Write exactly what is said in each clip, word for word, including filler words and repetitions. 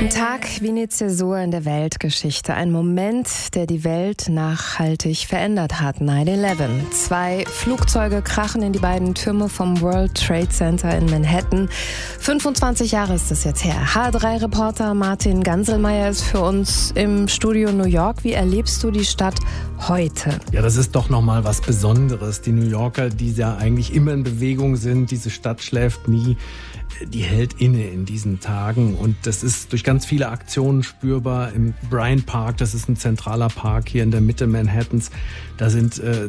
Ein Tag wie eine Zäsur in der Weltgeschichte. Ein Moment, der die Welt nachhaltig verändert hat. nine eleven. Zwei Flugzeuge krachen in die beiden Türme vom World Trade Center in Manhattan. fünfundzwanzig Jahre ist das jetzt her. H drei Reporter Martin Ganselmeier ist für uns im Studio New York. Wie erlebst du die Stadt heute? Ja, das ist doch nochmal was Besonderes. Die New Yorker, die ja eigentlich immer in Bewegung sind, diese Stadt schläft nie, die hält inne in diesen Tagen. Und das ist durch ganz viele Aktionen spürbar. Im Bryant Park, das ist ein zentraler Park hier in der Mitte Manhattans, da sind äh,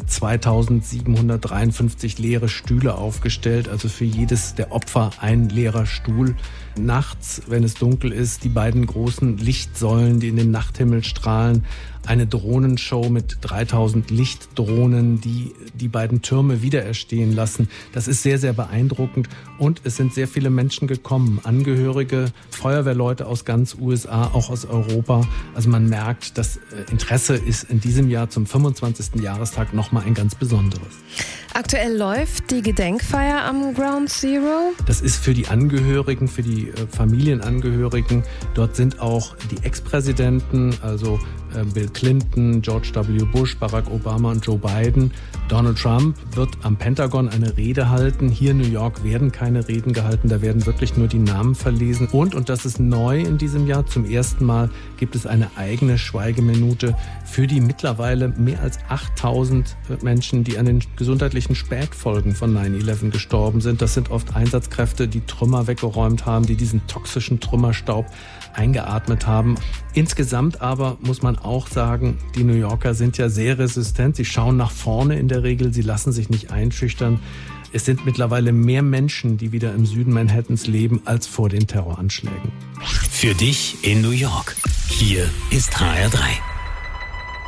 zweitausendsiebenhundertdreiundfünfzig leere Stühle aufgestellt, also für jedes der Opfer ein leerer Stuhl. Nachts, wenn es dunkel ist, die beiden großen Lichtsäulen, die in den Nachthimmel strahlen, eine Drohnenshow mit dreitausend Lichtdrohnen, die die beiden Türme wiedererstehen lassen. Das ist sehr, sehr beeindruckend und es sind sehr viele Menschen gekommen, Angehörige, Feuerwehrleute aus ganz U S A, auch aus Europa. Also man merkt, das Interesse ist in diesem Jahr zum fünfundzwanzigsten Jahrestag nochmal ein ganz besonderes. Aktuell läuft die Gedenkfeier am Ground Zero. Das ist für die Angehörigen, für die Familienangehörigen. Dort sind auch die Ex-Präsidenten, also Bill Clinton, George W. Bush, Barack Obama und Joe Biden. Donald Trump wird am Pentagon eine Rede halten. Hier in New York werden keine Reden gehalten, da werden wirklich nur die Namen verlesen. Und, und das ist neu in diesem Jahr, zum ersten Mal gibt es eine eigene Schweigeminute für die mittlerweile mehr als achttausend Menschen, die an den gesundheitlichen Spätfolgen von nine eleven gestorben sind. Das sind oft Einsatzkräfte, die Trümmer weggeräumt haben, die diesen toxischen Trümmerstaub eingeatmet haben. Insgesamt aber muss man auch sagen, die New Yorker sind ja sehr resistent. Sie schauen nach vorne in der Regel, sie lassen sich nicht einschüchtern. Es sind mittlerweile mehr Menschen, die wieder im Süden Manhattans leben, als vor den Terroranschlägen. Für dich in New York. Hier ist H R drei.